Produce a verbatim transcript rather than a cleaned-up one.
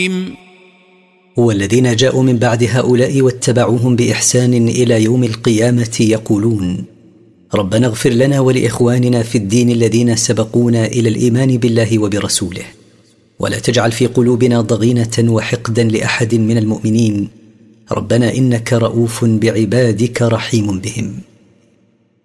والذين جاءوا من بعد هؤلاء واتبعوهم بإحسان إلى يوم القيامة يقولون: ربنا اغفر لنا ولإخواننا في الدين الذين سبقونا إلى الإيمان بالله وبرسوله، ولا تجعل في قلوبنا ضغينة وحقدا لأحد من المؤمنين، ربنا إنك رؤوف بعبادك رحيم بهم.